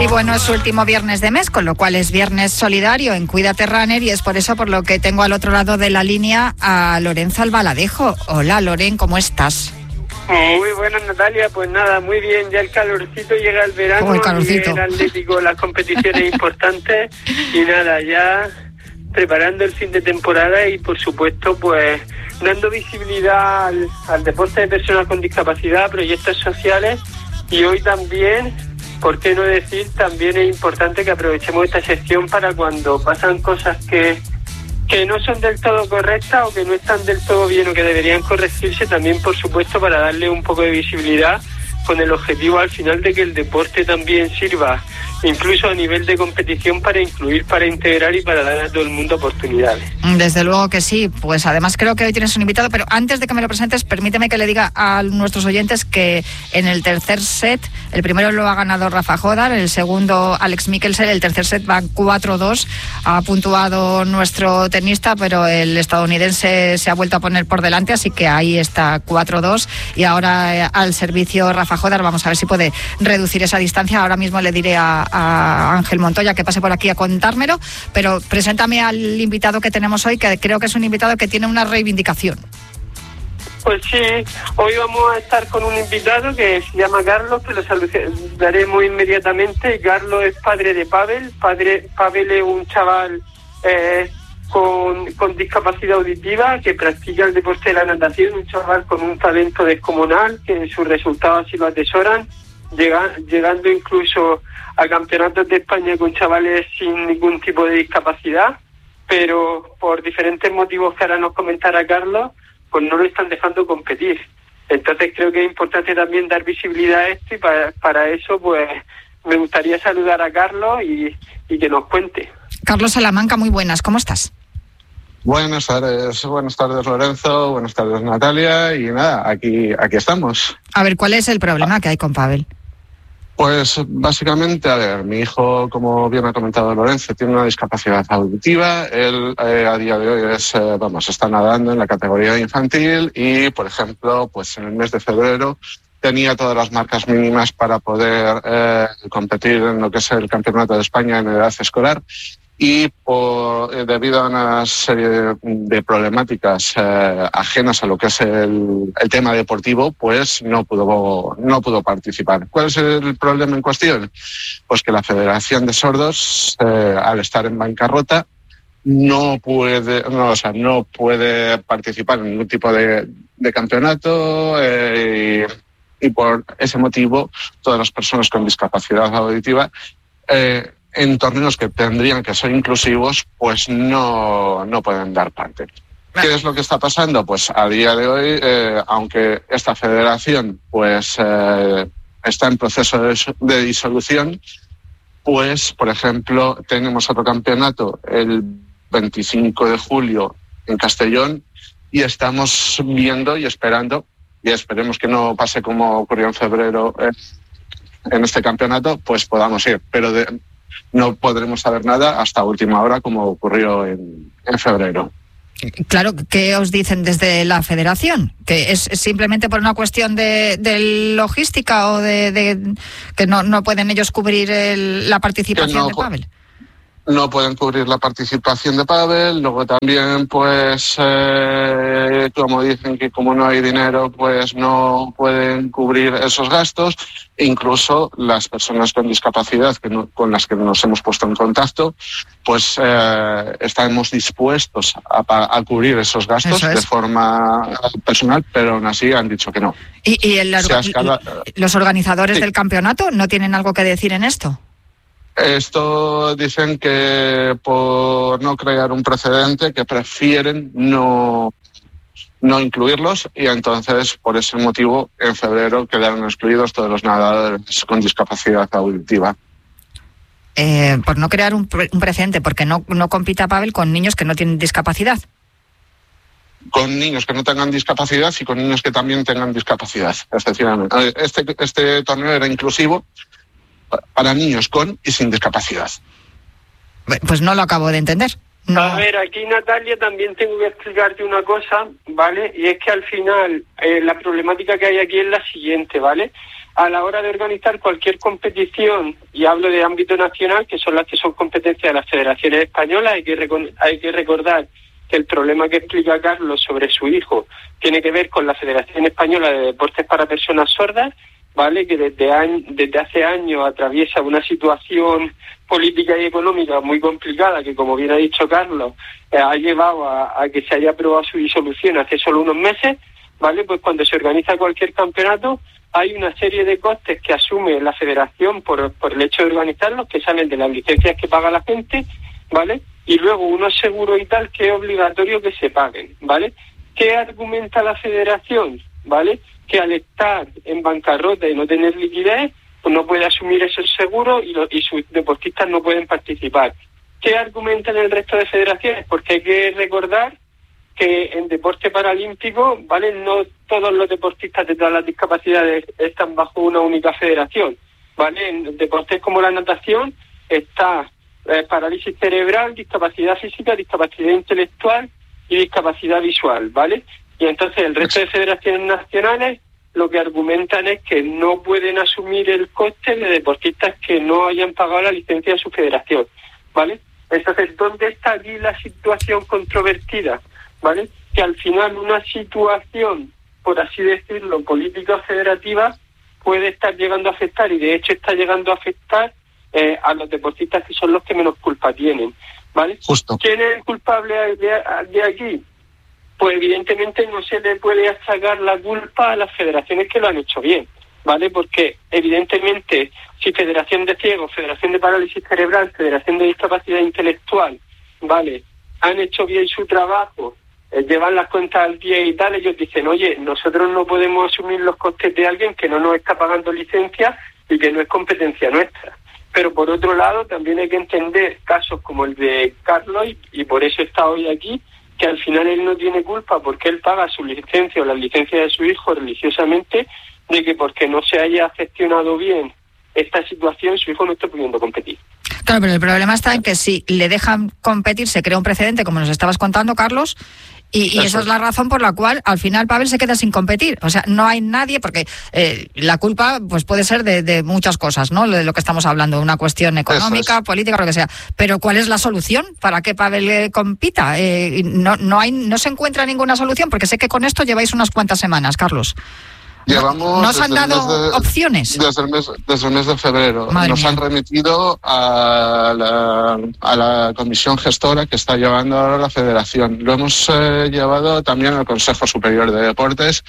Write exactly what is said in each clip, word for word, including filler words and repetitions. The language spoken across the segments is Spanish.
Y bueno, es su último viernes de mes, con lo cual es viernes solidario en Cuídate Runner, y es por eso por lo que tengo al otro lado de la línea a Lorenzo Albaladejo. Hola, Loren, ¿cómo estás? Muy buenas, Natalia. Pues nada, muy bien. Ya el calorcito, llega el verano, oh, el calorcito. El Atlético, las competiciones importantes y nada, ya preparando el fin de temporada y por supuesto pues dando visibilidad al, al deporte de personas con discapacidad, proyectos sociales, y hoy también, ¿por qué no decir? También es importante que aprovechemos esta sección para cuando pasan cosas que que no son del todo correctas o que no están del todo bien o que deberían corregirse, también por supuesto para darle un poco de visibilidad, con el objetivo al final de que el deporte también sirva, incluso a nivel de competición, para incluir, para integrar y para dar a todo el mundo oportunidades. Desde luego que sí. Pues además creo que hoy tienes un invitado, pero antes de que me lo presentes, permíteme que le diga a nuestros oyentes que en el tercer set, el primero lo ha ganado Rafa Jodar, el segundo Alex Mikkelsen, el tercer set va cuatro dos, ha puntuado nuestro tenista, pero el estadounidense se ha vuelto a poner por delante, así que ahí está cuatro dos, y ahora eh, al servicio Rafa Jodar. Vamos a ver si puede reducir esa distancia. Ahora mismo le diré a, a Ángel Montoya que pase por aquí a contármelo, pero preséntame al invitado que tenemos hoy, que creo que es un invitado que tiene una reivindicación. Pues sí, hoy vamos a estar con un invitado que se llama Carlos, que lo saludaré muy inmediatamente. Carlos es padre de Pavel. Padre, Pavel es un chaval eh, con, con discapacidad auditiva que practica el deporte de la natación, un chaval con un talento descomunal, que sus resultados así lo atesoran, llega, llegando incluso a campeonatos de España con chavales sin ningún tipo de discapacidad, pero por diferentes motivos que ahora nos comentará Carlos, pues no lo están dejando competir. Entonces creo que es importante también dar visibilidad a esto, y para, para eso pues me gustaría saludar a Carlos y, y que nos cuente. Carlos Salamanca, muy buenas, ¿cómo estás? Buenas tardes, buenas tardes Lorenzo, buenas tardes Natalia, y nada, aquí, aquí estamos. A ver, ¿cuál es el problema que hay con Pavel? Pues básicamente, a ver, mi hijo, como bien ha comentado Lorenzo, tiene una discapacidad auditiva. Él eh, a día de hoy es, eh, vamos, está nadando en la categoría infantil y, por ejemplo, pues en el mes de febrero tenía todas las marcas mínimas para poder eh, competir en lo que es el Campeonato de España en edad escolar. Y por, eh, debido a una serie de, de problemáticas eh, ajenas a lo que es el, el tema deportivo, pues no pudo, no pudo participar. ¿Cuál es el problema en cuestión? Pues que la Federación de Sordos, eh, al estar en bancarrota, no puede, no, o sea, no puede participar en ningún tipo de, de campeonato eh, y, y por ese motivo todas las personas con discapacidad auditiva eh, en torneos que tendrían que ser inclusivos, pues no, no pueden dar parte. ¿Qué es lo que está pasando? Pues a día de hoy, eh, aunque esta federación pues eh, está en proceso de, de disolución, pues, por ejemplo, tenemos otro campeonato el veinticinco de julio en Castellón y estamos viendo y esperando, y esperemos que no pase como ocurrió en febrero eh, en este campeonato, pues podamos ir. Pero de, no podremos saber nada hasta última hora, como ocurrió en, en febrero. Claro, ¿qué os dicen desde la federación? ¿Que es simplemente por una cuestión de, de logística o de, de que no, no pueden ellos cubrir el, la participación no, de Pavel? No pueden cubrir la participación de Pavel. Luego también, pues, eh, como dicen que como no hay dinero, pues no pueden cubrir esos gastos. Incluso las personas con discapacidad que no, con las que nos hemos puesto en contacto, pues eh, estamos dispuestos a, a cubrir esos gastos es. de forma personal, pero aún así han dicho que no. ¿Y, y el, escala... los organizadores sí. del campeonato no tienen algo que decir en esto? Esto dicen que por no crear un precedente, que prefieren no, no incluirlos, y entonces por ese motivo en febrero quedaron excluidos todos los nadadores con discapacidad auditiva. Eh, por no crear un, pre- un precedente, porque no, no compita Pavel con niños que no tienen discapacidad. Con niños que no tengan discapacidad y con niños que también tengan discapacidad, efectivamente. Este, este torneo era inclusivo para niños con y sin discapacidad. Pues no lo acabo de entender. No. A ver, aquí Natalia también tengo que explicarte una cosa, ¿vale? Y es que al final eh, la problemática que hay aquí es la siguiente, ¿vale? a la hora de organizar cualquier competición, y hablo de ámbito nacional, que son las que son competencia de las federaciones españolas, hay que, recon- hay que recordar que el problema que explica Carlos sobre su hijo tiene que ver con la Federación Española de Deportes para Personas Sordas, ¿vale? Que desde, año, desde hace años atraviesa una situación política y económica muy complicada, que como bien ha dicho Carlos, eh, ha llevado a, a que se haya aprobado su disolución hace solo unos meses, ¿vale? Pues cuando se organiza cualquier campeonato hay una serie de costes que asume la federación por, por el hecho de organizarlos, que salen de las licencias que paga la gente, ¿vale? Y luego unos seguros y tal que es obligatorio que se paguen, ¿vale? ¿Qué argumenta la federación? ¿Vale? Que al estar en bancarrota y no tener liquidez, pues no puede asumir esos seguros y, lo, y sus deportistas no pueden participar. ¿Qué argumentan el resto de federaciones? Porque hay que recordar que en deporte paralímpico, ¿vale? No todos los deportistas de todas las discapacidades están bajo una única federación, ¿vale? En deportes como la natación está eh, parálisis cerebral, discapacidad física, discapacidad intelectual y discapacidad visual, ¿vale? Y entonces el resto de federaciones nacionales lo que argumentan es que no pueden asumir el coste de deportistas que no hayan pagado la licencia de su federación, ¿vale? Entonces, ¿dónde está aquí la situación controvertida? ¿Vale? Que al final una situación, por así decirlo, política federativa puede estar llegando a afectar, y de hecho está llegando a afectar eh, a los deportistas que son los que menos culpa tienen, ¿vale? Justo. ¿Quién es el culpable de, de aquí? Pues evidentemente no se le puede achacar la culpa a las federaciones que lo han hecho bien, ¿vale? Porque evidentemente si Federación de Ciegos, Federación de Parálisis Cerebral, Federación de Discapacidad Intelectual, ¿vale?, han hecho bien su trabajo, eh, llevan las cuentas al día y tal, ellos dicen, oye, nosotros no podemos asumir los costes de alguien que no nos está pagando licencia y que no es competencia nuestra. Pero por otro lado también hay que entender casos como el de Carlos, y, y por eso está hoy aquí, que al final él no tiene culpa porque él paga su licencia o la licencia de su hijo religiosamente, de que porque no se haya gestionado bien esta situación su hijo no está pudiendo competir. Claro, pero el problema está en que si le dejan competir se crea un precedente, como nos estabas contando, Carlos, y, y esa es la razón por la cual al final Pavel se queda sin competir. O sea, no hay nadie, porque eh, la culpa pues puede ser de, de muchas cosas, ¿no? De lo que estamos hablando, una cuestión económica, es. política, lo que sea. Pero ¿cuál es la solución para que Pavel eh, compita? Eh, no, no hay, no se encuentra ninguna solución, porque sé que con esto lleváis unas cuantas semanas, Carlos. Llevamos ¿No os han dado de, opciones? Desde el, mes, desde el mes de febrero. Madre Nos mía. han remitido a la, a la comisión gestora que está llevando ahora la federación. Lo hemos eh, llevado también al Consejo Superior de Deportes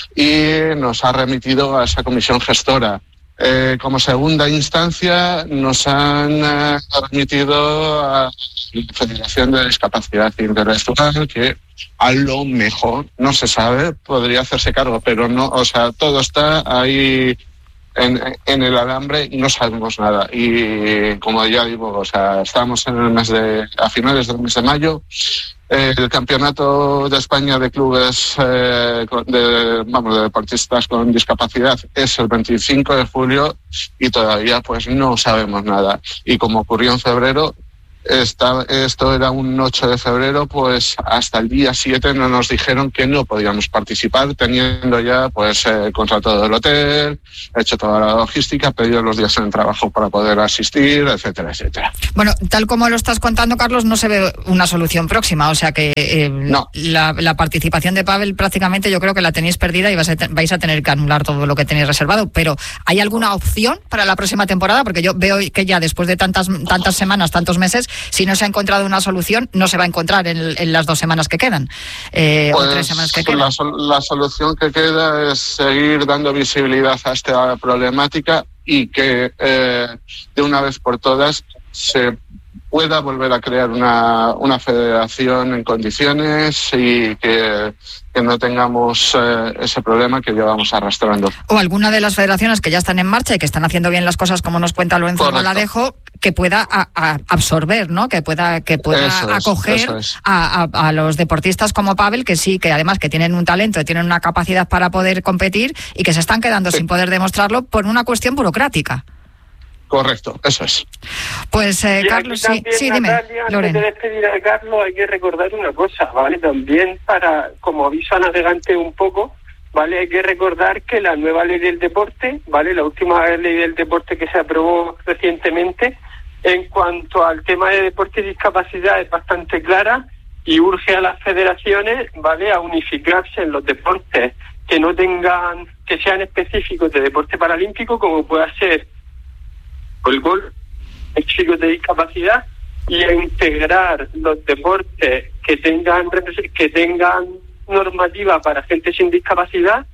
y nos ha remitido a esa comisión gestora. Eh, como segunda instancia nos han eh, remitido a la Federación de Discapacidad Intelectual, que a lo mejor, no se sabe, podría hacerse cargo, pero no, o sea, todo está ahí en, en el alambre y no sabemos nada. Y como ya digo, o sea, estamos en el mes de, a finales del mes de mayo. El campeonato de España de clubes eh, de, vamos, de deportistas con discapacidad es el veinticinco de julio y todavía pues no sabemos nada. Y como ocurrió en febrero, esta, esto era un ocho de febrero, pues hasta el día siete no nos dijeron que no podíamos participar, teniendo ya pues eh, contrato del hotel, hecho toda la logística, pedido los días en el trabajo para poder asistir, etcétera, etcétera. Bueno, tal como lo estás contando, Carlos, no se ve una solución próxima, o sea que eh, no. la, la participación de Pavel prácticamente yo creo que la tenéis perdida y vais a, te, vais a tener que anular todo lo que tenéis reservado, pero ¿hay alguna opción para la próxima temporada? Porque yo veo que ya después de tantas, tantas semanas, tantos meses, si no se ha encontrado una solución, no se va a encontrar en, en las dos semanas que quedan, eh, pues o tres semanas que quedan. La, la solución que queda es seguir dando visibilidad a esta problemática y que eh, de una vez por todas se pueda volver a crear una, una federación en condiciones y que, que no tengamos eh, ese problema que llevamos arrastrando. O alguna de las federaciones que ya están en marcha y que están haciendo bien las cosas, como nos cuenta Lorenzo Maladejo, que pueda a, a absorber, ¿no? Que pueda que pueda eso es, acoger eso es. a, a, a los deportistas como Pavel, que sí, que además que tienen un talento, que tienen una capacidad para poder competir y que se están quedando sí. sin poder demostrarlo por una cuestión burocrática. Correcto, eso es. Pues, eh, Carlos, sí, también, sí, dime, Natalia, Loren. Antes de despedir a Carlos, hay que recordar una cosa, ¿vale? También para, como aviso a navegante un poco, ¿vale? Hay que recordar que la nueva ley del deporte, ¿vale? La última ley del deporte que se aprobó recientemente, en cuanto al tema de deporte y discapacidad, es bastante clara y urge a las federaciones, ¿vale?, a unificarse en los deportes que no tengan, que sean específicos de deporte paralímpico, como pueda ser el golf, el chicos de discapacidad, y a integrar los deportes que tengan que tengan normativa para gente sin discapacidad.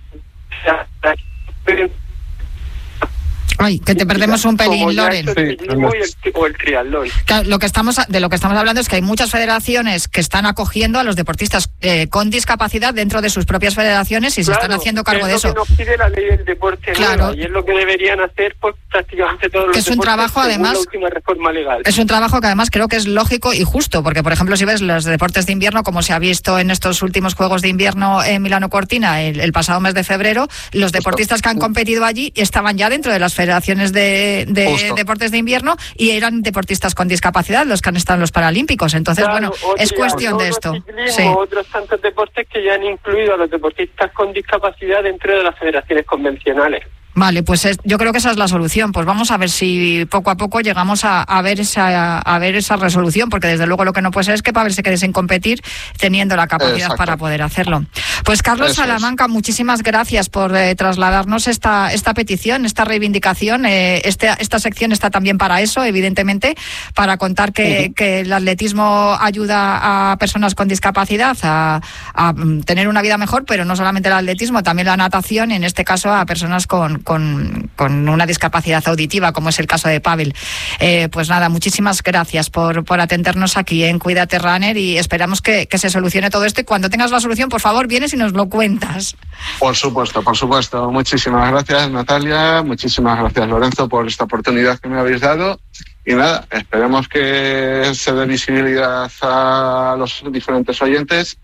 Ay, que te perdemos un pelín, Loren. El sí, o el triatlón. Claro, lo que estamos, de lo que estamos hablando es que hay muchas federaciones que están acogiendo a los deportistas eh, con discapacidad dentro de sus propias federaciones y claro, se están haciendo cargo de eso. Es lo que nos pide la ley del deporte, claro, nueva, y es lo que deberían hacer pues prácticamente todos los es un trabajo, además, la última reforma legal. Es un trabajo que además creo que es lógico y justo, porque por ejemplo si ves los deportes de invierno, como se ha visto en estos últimos Juegos de Invierno en Milano Cortina el, el pasado mes de febrero, los deportistas que han competido allí estaban ya dentro de las federaciones de de Justo. deportes de invierno y eran deportistas con discapacidad los que han estado en los Paralímpicos. Entonces, claro, bueno, es cuestión de esto. Ciclismo, sí. Otros tantos deportes que ya han incluido a los deportistas con discapacidad dentro de las federaciones convencionales. Vale, pues es, yo creo que esa es la solución. Pues vamos a ver si poco a poco llegamos a, a ver esa a ver esa resolución, porque desde luego lo que no puede ser es que Pavel se quede sin competir teniendo la capacidad Exacto. para poder hacerlo. Pues Carlos Eso Salamanca, es. muchísimas gracias por eh, trasladarnos esta esta petición, esta reivindicación. Eh, este, esta sección está también para eso, evidentemente, para contar que, uh-huh. que el atletismo ayuda a personas con discapacidad a, a tener una vida mejor, pero no solamente el atletismo, también la natación, y en este caso a personas con Con, con una discapacidad auditiva, como es el caso de Pavel. Eh, pues nada, muchísimas gracias por, por atendernos aquí en Cuídate Runner y esperamos que, que se solucione todo esto y cuando tengas la solución, por favor, vienes y nos lo cuentas. Por supuesto, por supuesto. Muchísimas gracias, Natalia. Muchísimas gracias, Lorenzo, por esta oportunidad que me habéis dado. Y nada, esperemos que se dé visibilidad a los diferentes oyentes.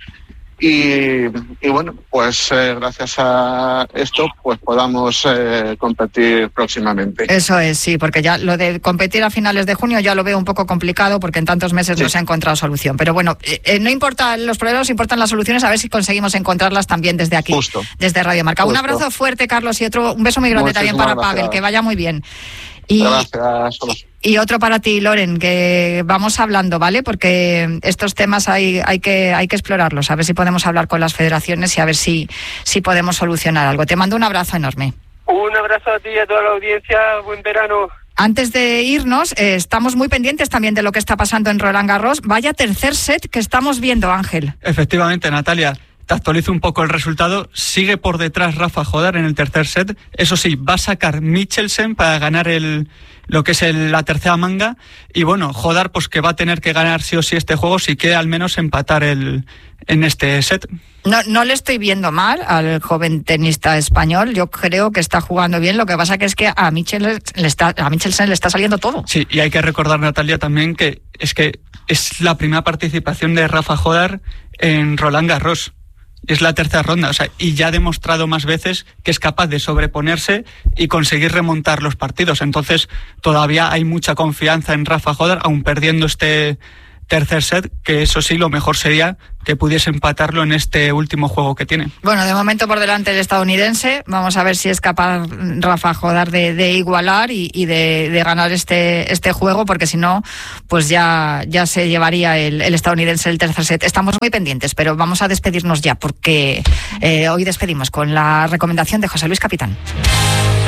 Y, y bueno, pues eh, gracias a esto pues podamos eh, competir próximamente. Eso es, sí, porque ya lo de competir a finales de junio ya lo veo un poco complicado porque en tantos meses sí. no se ha encontrado solución. Pero bueno, eh, no importa los problemas, importan las soluciones, a ver si conseguimos encontrarlas también desde aquí, Justo. desde Radio Marca. Justo. Un abrazo fuerte, Carlos, y otro un beso muy grande Muchísimas también para gracias. Pavel, que vaya muy bien. Y, Gracias. Y otro para ti, Loren, que vamos hablando, ¿vale? Porque estos temas hay, hay que hay que explorarlos, a ver si podemos hablar con las federaciones y a ver si, si podemos solucionar algo. Te mando un abrazo enorme. Un abrazo a ti y a toda la audiencia. Buen verano. Antes de irnos, eh, estamos muy pendientes también de lo que está pasando en Roland Garros. Vaya tercer set que estamos viendo, Ángel. Efectivamente, Natalia. Te actualizo un poco el resultado. Sigue por detrás Rafa Jodar en el tercer set. Eso sí, va a sacar Michelsen para ganar el lo que es el, la tercera manga. Y bueno, Jodar pues que va a tener que ganar sí o sí este juego si quiere al menos empatar el en este set. No, no le estoy viendo mal al joven tenista español. Yo creo que está jugando bien. Lo que pasa que es que a Michelsen le está, a Michelsen le está saliendo todo. Sí, y hay que recordar, Natalia, también que es que es la primera participación de Rafa Jodar en Roland Garros. Es la tercera ronda, o sea, y ya ha demostrado más veces que es capaz de sobreponerse y conseguir remontar los partidos. Entonces, todavía hay mucha confianza en Rafa Jodar, aun perdiendo este tercer set, que eso sí, lo mejor sería que pudiese empatarlo en este último juego que tiene. Bueno, de momento por delante el estadounidense. Vamos a ver si es capaz Rafa Jodar de, de igualar y, y de, de ganar este este juego, porque si no, pues ya, ya se llevaría el, el estadounidense el tercer set. Estamos muy pendientes, pero vamos a despedirnos ya, porque eh, hoy despedimos con la recomendación de José Luis Capitán.